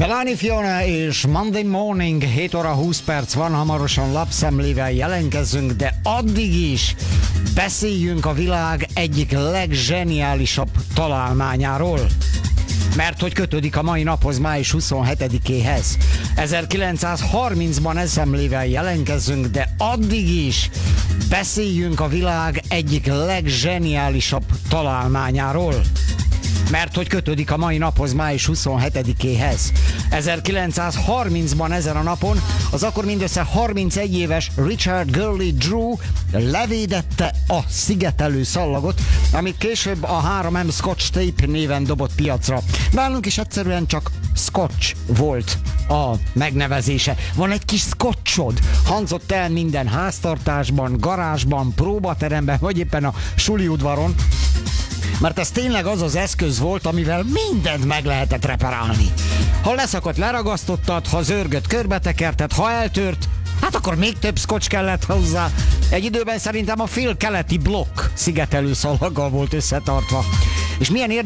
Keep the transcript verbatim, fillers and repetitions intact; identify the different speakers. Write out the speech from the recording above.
Speaker 1: Melanie Fiona és Monday Morning, hét óra húsz perc van, hamarosan lapszemlével jelentkezünk, de addig is beszéljünk a világ egyik legzseniálisabb találmányáról. Mert hogy kötődik a mai naphoz, május huszonhetedikéhez. ezerkilencszázharmincban eszemlével jelentkezünk, de addig is beszéljünk a világ egyik legzseniálisabb találmányáról. Mert hogy kötődik a mai naphoz, május huszonhetedikéhez. ezerkilencszázharmincban ezen a napon az akkor mindössze harmincegy éves Richard Gurley Drew levédette a szigetelő szallagot, amit később a három em Scotch Tape néven dobott piacra. Nálunk is egyszerűen csak Scotch volt a megnevezése. Van egy kis scotchod, hangzott el minden háztartásban, garázsban, próbateremben, vagy éppen a suliudvaron, mert ez tényleg az az eszköz volt, amivel mindent meg lehetett reparálni. Ha leszakadt, leragasztottad, ha zörgött, körbetekerted, ha eltört, hát akkor még több scotch kellett hozzá. Egy időben szerintem a fél keleti blokk szigetelő szalaggal volt összetartva. És milyen